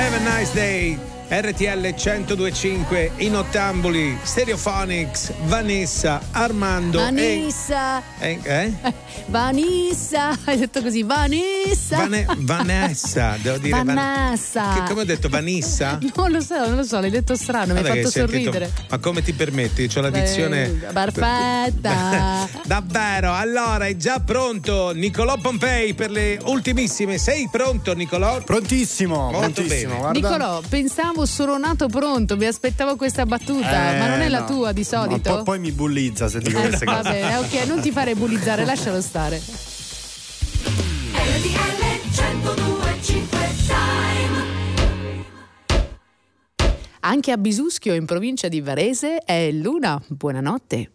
Have a Nice Day. RTL 102.5 in Ottamboli, Stereophonics, Vanessa, Armando Vanessa. Vanessa, hai detto così, Vanessa. Vanessa, devo dire Vanessa. Come ho detto, Vanessa? Non lo so, l'hai detto strano, mi hai fatto sorridere. Ma come ti permetti? C'ho la dizione perfetta. Davvero. Allora, è già pronto Nicolò Pompei per le ultimissime. Sei pronto, Nicolò? Prontissimo. Molto bene. Guarda. Nicolò, pensavo sono nato pronto, mi aspettavo questa battuta, ma non è la tua di solito? Ma poi mi bullizza se dico queste cose. Va bene, ok, non ti fare bullizzare, lascialo stare. Anche a Bisuschio, in provincia di Varese, è l'una. Buonanotte.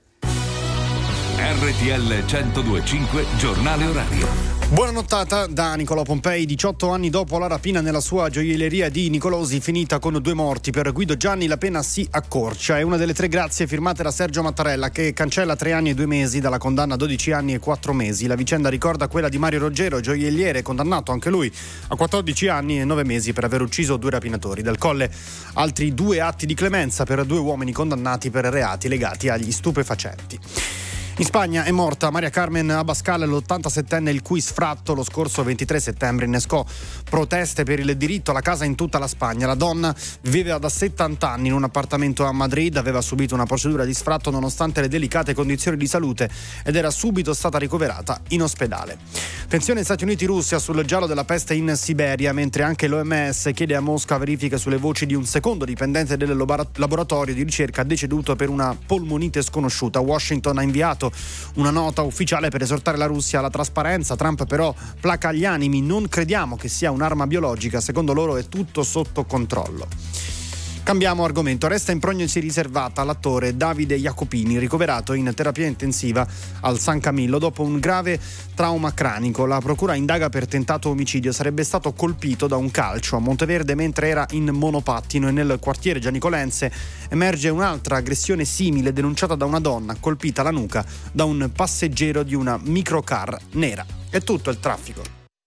RTL 102.5 Giornale Orario. Buonanottata da Nicolò Pompei. 18 anni dopo la rapina nella sua gioielleria di Nicolosi, finita con 2 morti, per Guido Gianni la pena si accorcia. È una delle 3 grazie firmate da Sergio Mattarella, che cancella 3 anni e 2 mesi dalla condanna a 12 anni e 4 mesi. La vicenda ricorda quella di Mario Roggero, gioielliere, condannato anche lui a 14 anni e 9 mesi per aver ucciso 2 rapinatori. Dal Colle altri 2 atti di clemenza per 2 uomini condannati per reati legati agli stupefacenti. In Spagna è morta Maria Carmen Abascal, l'87enne, il cui sfratto lo scorso 23 settembre innescò proteste per il diritto alla casa in tutta la Spagna. La donna viveva da 70 anni in un appartamento a Madrid, aveva subito una procedura di sfratto nonostante le delicate condizioni di salute ed era subito stata ricoverata in ospedale. Tensione Stati Uniti-Russia sul giallo della peste in Siberia, mentre anche l'OMS chiede a Mosca verifiche sulle voci di un secondo dipendente del laboratorio di ricerca deceduto per una polmonite sconosciuta. Washington ha inviato una nota ufficiale per esortare la Russia alla trasparenza. Trump però placa gli animi: non crediamo che sia un'arma biologica, secondo loro è tutto sotto controllo. Cambiamo argomento. Resta in prognosi riservata l'attore Davide Jacopini, ricoverato in terapia intensiva al San Camillo dopo un grave trauma cranico. La procura indaga per tentato omicidio. Sarebbe stato colpito da un calcio a Monteverde mentre era in monopattino, e nel quartiere gianicolense emerge un'altra aggressione simile denunciata da una donna colpita alla nuca da un passeggero di una microcar nera. È tutto il traffico.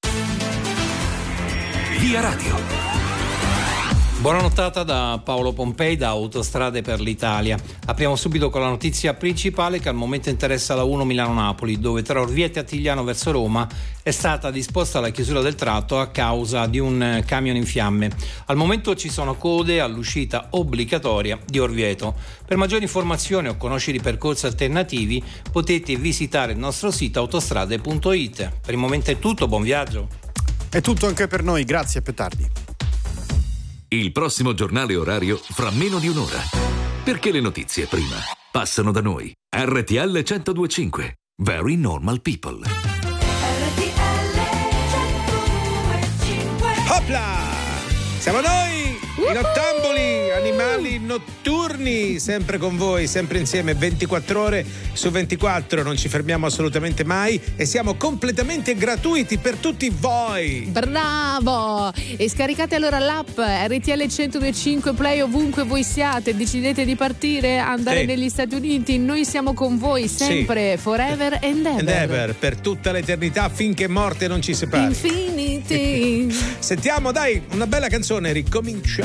Via Radio. Buonanottata da Paolo Pompei da Autostrade per l'Italia. Apriamo subito con la notizia principale che al momento interessa la 1 Milano-Napoli, dove tra Orvieto e Attigliano verso Roma è stata disposta la chiusura del tratto a causa di un camion in fiamme. Al momento ci sono code all'uscita obbligatoria di Orvieto. Per maggiori informazioni o conoscere i percorsi alternativi potete visitare il nostro sito autostrade.it. Per il momento è tutto, buon viaggio. È tutto anche per noi, grazie, a più tardi. Il prossimo giornale orario fra meno di un'ora. Perché le notizie prima passano da noi. RTL 102.5. Very Normal People. RTL 102.5. Hopla! Siamo noi! In Ottamboli, animali notturni, sempre con voi, sempre insieme, 24 ore su 24, non ci fermiamo assolutamente mai e siamo completamente gratuiti per tutti voi. Bravo! E scaricate allora l'app RTL 102.5 Play ovunque voi siate, decidete di partire, andare negli Stati Uniti, noi siamo con voi sempre, forever and ever. And ever, per tutta l'eternità, finché morte non ci separi. Infinity. Sentiamo, dai, una bella canzone, ricominciamo.